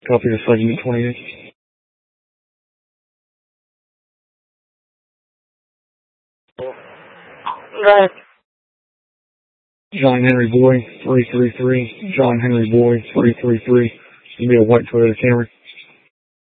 Copy to Sergeant 28. Right. John Henry Boy, 333. John Henry Boy, 333. It's going to be a white Toyota Camry.